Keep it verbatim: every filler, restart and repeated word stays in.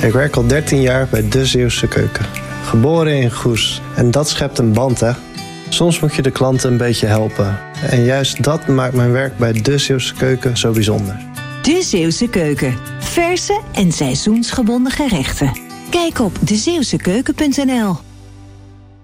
Ik werk al dertien jaar bij De Zeeuwse Keuken. Geboren in Goes. En dat schept een band, hè. Soms moet je de klanten een beetje helpen. En juist dat maakt mijn werk bij De Zeeuwse Keuken zo bijzonder. De Zeeuwse Keuken. Verse en seizoensgebonden gerechten. Kijk op de zeeuwse keuken punt n l.